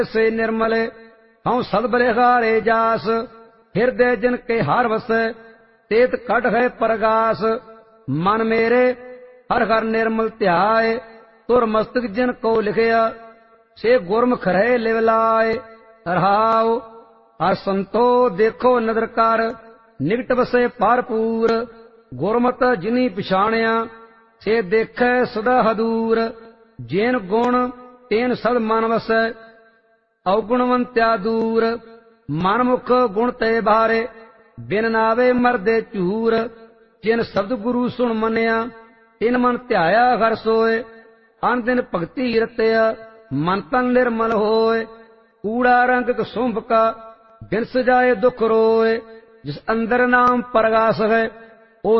से निर्मल हूँ सद बलिहारे जास। हृदय जिन के हार वसै तेत कट है परगास। मन मेरे हर हर निर्मल ध्याय तुर मस्तक जिन को लिखया से गुरमुख रहे लिवलाए। रहाओ हर संतो देखो नदर कर निकट वसे भरपूर। गुरमत जिनी पछाणिया से देखे सदा हदूर। जिन गुण तेन सद मन वसै अवगुणवंत्या दूर। मनमुख गुण ते बारे बिन नावे मरदे झूर। जिन शब्द गुरु सुन मनिया तिन मन ध्याया हर सोए। अन दिन भगति रतया मन तन निर्मल होए। कूड़ा रंग सुंभ का बिन सजाए दुख रोए। जिस अंदर नाम परगास है